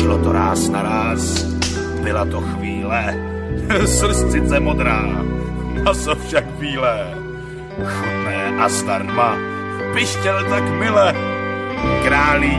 Šlo to ráz na ráz, byla to chvíle, srst sice modrá, maso však bílé. Chutné a zdarma, pištěl tak mile, králík